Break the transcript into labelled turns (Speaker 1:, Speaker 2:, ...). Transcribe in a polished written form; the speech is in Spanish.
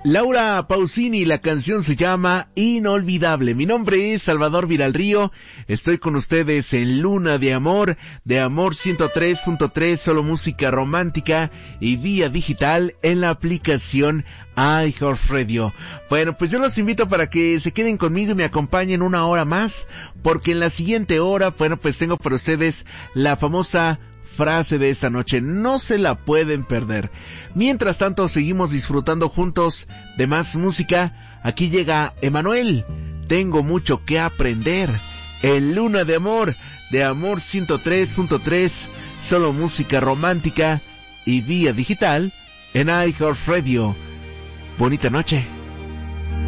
Speaker 1: Laura Pausini, la canción se llama Inolvidable. Mi nombre es Salvador Viralrío, estoy con ustedes en Luna de Amor 103.3, solo música romántica y vía digital en la aplicación iHeartRadio. Bueno, pues yo los invito para que se queden conmigo y me acompañen una hora más, porque en la siguiente hora, bueno, pues tengo para ustedes la famosa frase de esta noche, no se la pueden perder. Mientras tanto, seguimos disfrutando juntos de más música. Aquí llega Emanuel, tengo mucho que aprender, en Luna de Amor 103.3, solo música romántica y vía digital en iHeartRadio. Bonita noche.